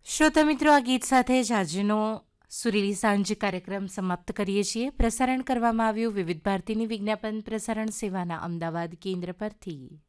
શ્રોતા મિત્રો, આ ગીત સાથે જ આજનો સુરીલી સાંજ કાર્યક્રમ સમાપ્ત કરીએ છીએ. પ્રસારણ કરવામાં આવ્યું વિવિધ ભારતીની વિજ્ઞાપન પ્રસારણ સેવાના અમદાવાદ કેન્દ્ર પરથી.